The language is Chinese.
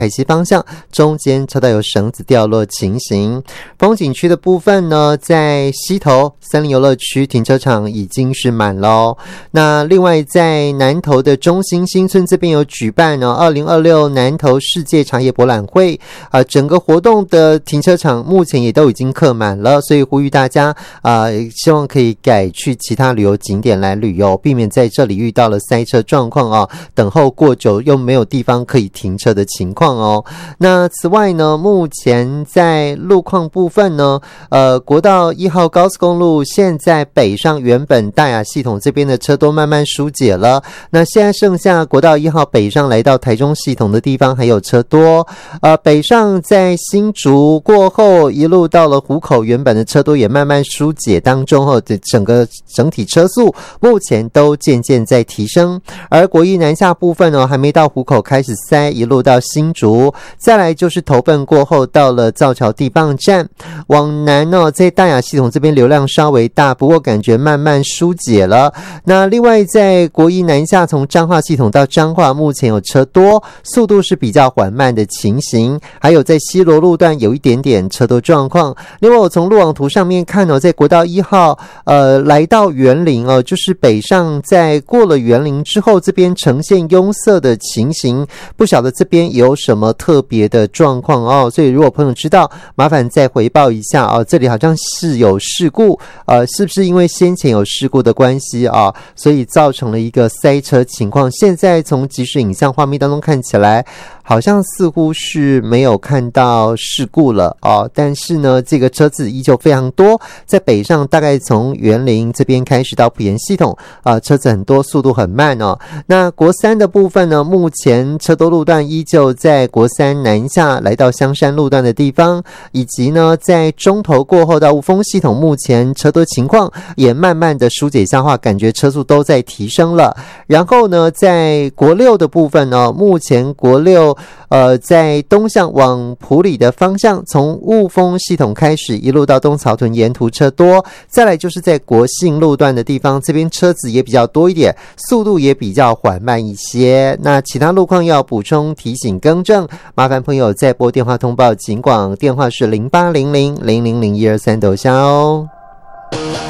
台西方向中间车道有绳子掉落情形。风景区的部分呢，在西头森林游乐区停车场已经是满咯。那另外在南投的中心新村这边有举办2026南投世界茶叶博览会，整个活动的停车场目前也都已经客满了，所以呼吁大家希望可以改去其他旅游景点来旅游，避免在这里遇到了塞车状况等候过久又没有地方可以停车的情况那此外呢，目前在路况部分呢，国道1号高速公路现在北上原本大雅系统这边的车都慢慢疏解了，那现在剩下国道1号北上来到台中系统的地方还有车多，北上在新竹过后一路到了湖口，原本的车多也慢慢疏解当中整体车速目前都渐渐在提升，而国一南下部分还没到湖口开始塞，一路到新竹，再来就是投奔过后到了造桥地磅站，往南在大雅系统这边流量稍微大，不过感觉慢慢疏解了。那另外在国一南下从彰化系统到彰化目前有车多，速度是比较缓慢的情形，还有在西螺路段有一点点车多状况。另外我从路网图上面看在国道1号来到园林就是北上在过了园林之后，这边呈现拥塞的情形，不晓得这边有什么特别的状况所以如果朋友知道麻烦再回报一下这里好像是有事故是不是因为先前有事故的关系所以造成了一个塞车情况，现在从即时影像画面当中看起来好像似乎是没有看到事故了但是呢这个车子依旧非常多，在北上大概从园林这边开始到埔盐系统车子很多，速度很慢那国三的部分呢，目前车多路段依旧在国三南下来到香山路段的地方，以及呢在中投过后到雾峰系统，目前车多情况也慢慢的疏解下化，感觉车速都在提升了。然后呢在国六的部分呢，目前国六在东向往埔里的方向，从雾峰系统开始一路到东草屯沿途车多，再来就是在国信路段的地方，这边车子也比较多一点，速度也比较缓慢一些。那其他路况要补充提醒更正，麻烦朋友再拨电话通报警广，电话是0800000123斗下